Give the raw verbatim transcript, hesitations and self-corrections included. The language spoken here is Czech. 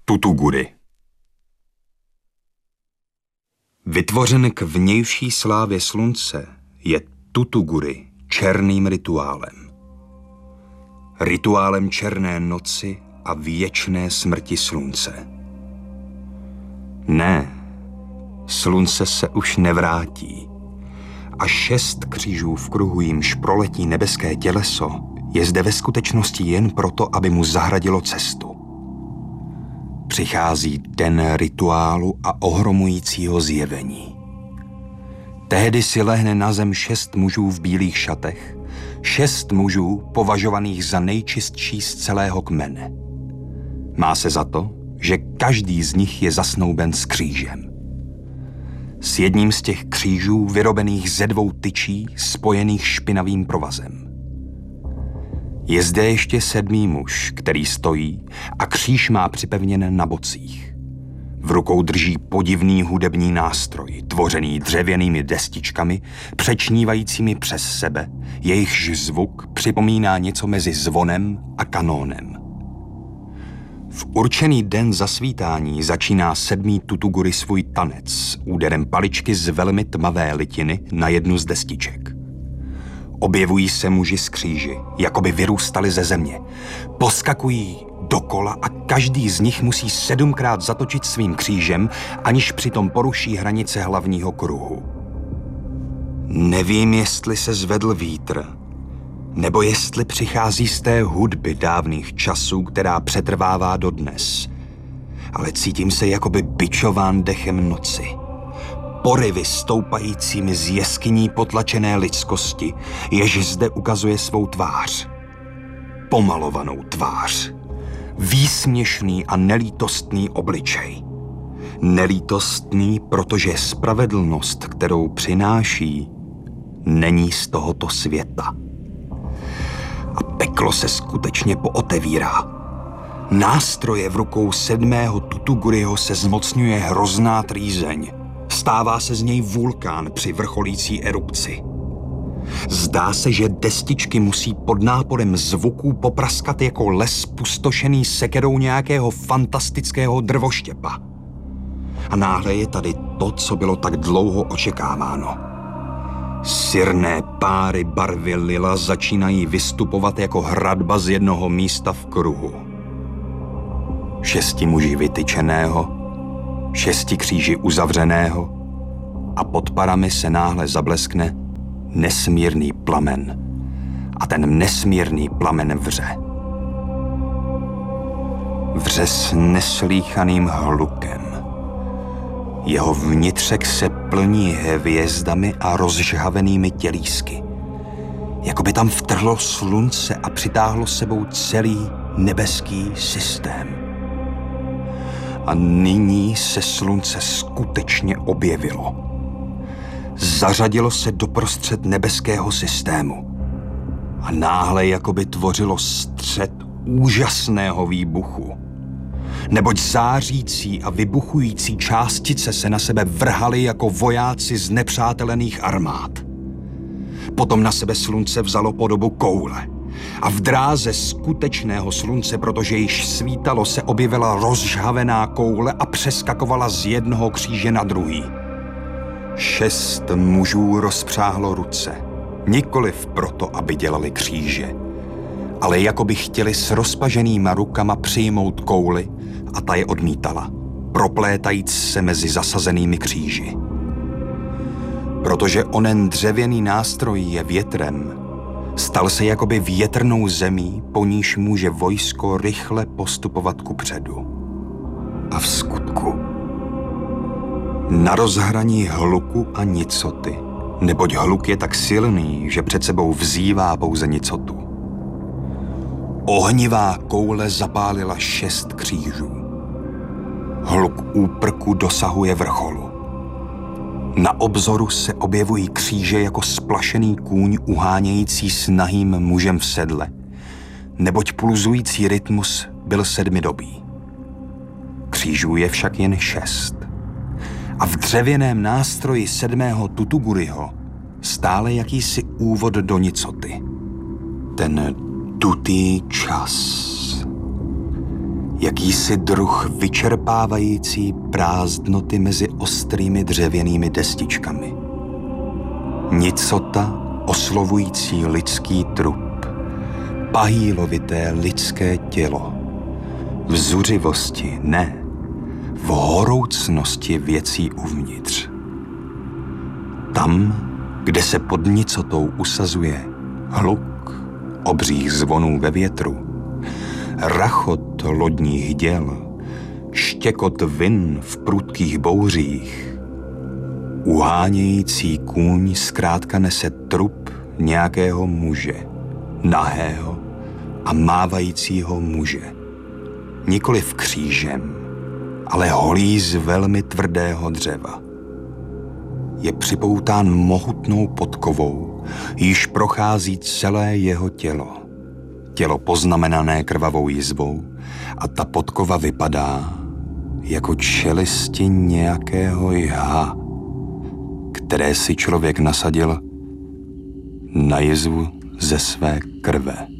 Tutuguri. Vytvořen k vnější slávě slunce je Tutuguri černým rituálem. Rituálem černé noci a věčné smrti slunce. Ne, slunce se už nevrátí a šest křížů v kruhu, jímž proletí nebeské těleso, je zde ve skutečnosti jen proto, aby mu zahradilo cestu. Přichází den rituálu a ohromujícího zjevení. Tehdy si lehne na zem šest mužů v bílých šatech, šest mužů považovaných za nejčistší z celého kmene. Má se za to, že každý z nich je zasnouben s křížem. S jedním z těch křížů vyrobených ze dvou tyčí spojených špinavým provazem. Je zde ještě sedmý muž, který stojí a kříž má připevněn na bocích. V rukou drží podivný hudební nástroj, tvořený dřevěnými destičkami, přečnívajícími přes sebe, jejichž zvuk připomíná něco mezi zvonem a kanónem. V určený den zasvítání začíná sedmý Tutuguri svůj tanec úderem paličky z velmi tmavé litiny na jednu z destiček. Objevují se muži z kříži, jako by vyrůstali ze země. Poskakují dokola a každý z nich musí sedmkrát zatočit svým křížem, aniž přitom poruší hranice hlavního kruhu. Nevím, jestli se zvedl vítr, nebo jestli přichází z té hudby dávných časů, která přetrvává dodnes. Ale cítím se jakoby bičován dechem noci. Porivy stoupajícími z jeskyní potlačené lidskosti, jež zde ukazuje svou tvář. Pomalovanou tvář. Výsměšný a nelítostný obličej. Nelítostný, protože spravedlnost, kterou přináší, není z tohoto světa. A peklo se skutečně pootevírá. Nástroje v rukou sedmého Tutuguriho se zmocňuje hrozná trýzeň. Stává se z něj vulkán při vrcholící erupci. Zdá se, že destičky musí pod náporem zvuků popraskat jako les pustošený sekerou nějakého fantastického drvoštěpa. A náhle je tady to, co bylo tak dlouho očekáváno. Sirné páry barvy lila začínají vystupovat jako hradba z jednoho místa v kruhu. Šesti muži vytyčeného, šesti kříži uzavřeného a pod parami se náhle zableskne nesmírný plamen. A ten nesmírný plamen vře. Vře s neslýchaným hlukem. Jeho vnitřek se plní hvězdami a rozžhavenými tělísky. Jako by tam vtrhlo slunce a přitáhlo sebou celý nebeský systém. A nyní se slunce skutečně objevilo. Zařadilo se doprostřed nebeského systému. A náhle jakoby tvořilo střed úžasného výbuchu. Neboť zářící a vybuchující částice se na sebe vrhaly jako vojáci z nepřátelených armád. Potom na sebe slunce vzalo podobu koule. A v dráze skutečného slunce, protože již svítalo, se objevila rozžhavená koule a přeskakovala z jednoho kříže na druhý. Šest mužů rozpřáhlo ruce. Nikoliv proto, aby dělali kříže, ale jako by chtěli s rozpaženýma rukama přijmout kouli a ta je odmítala, proplétajíc se mezi zasazenými kříži. Protože onen dřevěný nástroj je větrem, stal se jakoby větrnou zemí, po níž může vojsko rychle postupovat kupředu. A v skutku, na rozhraní hluku a nicoty, neboť hluk je tak silný, že před sebou vzývá pouze nicotu. Ohnivá koule zapálila šest křížů. Hluk úprku dosahuje vrcholu. Na obzoru se objevují kříže jako splašený kůň uhánějící s nahým mužem v sedle, neboť pulzující rytmus byl sedmidobý. Křížů je však jen šest. A v dřevěném nástroji sedmého Tutuguriho stále jakýsi úvod do nicoty. Ten dutý čas. jakýsi druh vyčerpávající prázdnoty mezi ostrými dřevěnými destičkami. Nicota oslovující lidský trup, pahýlovité lidské tělo, v zuřivosti ne, v horoucnosti věcí uvnitř. Tam, kde se pod nicotou usazuje hluk obřích zvonů ve větru, rachot lodních děl, štěkot vin v prudkých bouřích, uhánějící kůň zkrátka nese trup nějakého muže, nahého a mávajícího muže. Nikoliv křížem, ale holí z velmi tvrdého dřeva. Je připoután mohutnou podkovou, již prochází celé jeho tělo. Tělo poznamenané krvavou jizvou a ta podkova vypadá jako čelisti nějakého jha, které si člověk nasadil na jizvu ze své krve.